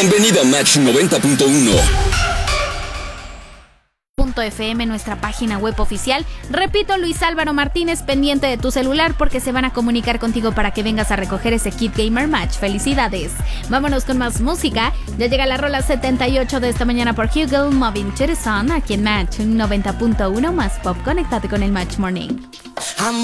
Bienvenido a Match 90.1. .fm, nuestra página web oficial. Repito, Luis Álvaro Martínez, pendiente de tu celular porque se van a comunicar contigo para que vengas a recoger ese kit Gamer Match. ¡Felicidades! Vámonos con más música. Ya llega la rola 78 de esta mañana por Hugel, Moving to the Sun, aquí en Match 90.1 más pop. Conéctate con el Match Morning.